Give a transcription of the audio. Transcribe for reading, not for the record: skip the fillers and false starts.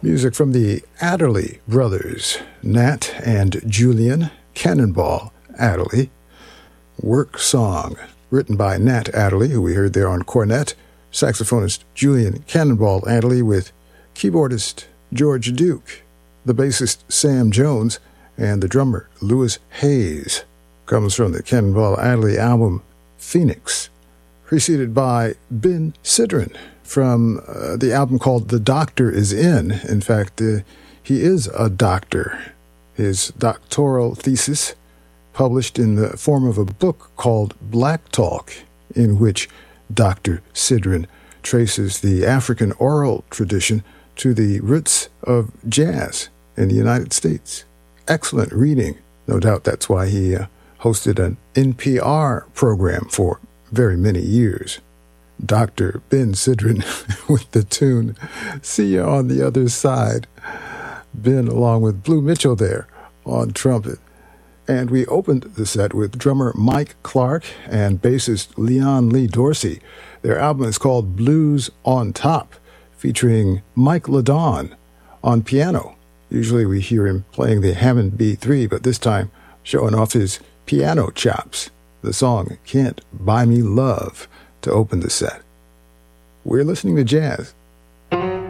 Music from the Adderley brothers, Nat and Julian Cannonball Adderley. Work Song, written by Nat Adderley, who we heard there on cornet, saxophonist Julian Cannonball Adderley with keyboardist George Duke, the bassist Sam Jones, and the drummer Louis Hayes. Comes from the Cannonball Adderley album Phoenix, preceded by Ben Sidran from the album called The Doctor Is In. In fact, he is a doctor. His doctoral thesis, published in the form of a book called Black Talk, in which Dr. Sidran traces the African oral tradition to the roots of jazz in the United States. Excellent reading. No doubt that's why he hosted an NPR program for very many years. Dr. Ben Sidran with the tune See You on the Other Side. Ben along with Blue Mitchell there on trumpet. And we opened the set with drummer Mike Clark and bassist Leon Lee Dorsey. Their album is called Blues on Top, featuring Mike LaDon on piano. Usually we hear him playing the Hammond B3, but this time showing off his piano chops. The song Can't Buy Me Love to open the set. We're listening to jazz